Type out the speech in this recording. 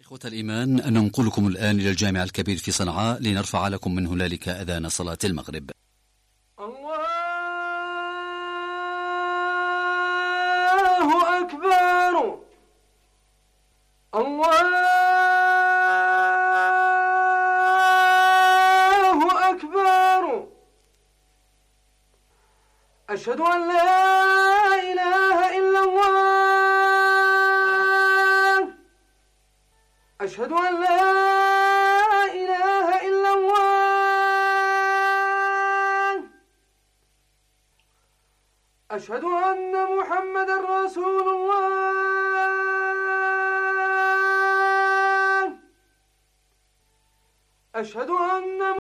إخوة الإيمان، ننقلكم الآن إلى الجامع الكبير في صنعاء لنرفع لكم من هنالك أذان صلاة المغرب. الله أكبر. الله أكبر. أشهد أن لا إله إلا الله. أشهد أن لا إله إلا الله. أشهد أن محمد رسول الله. أشهد أن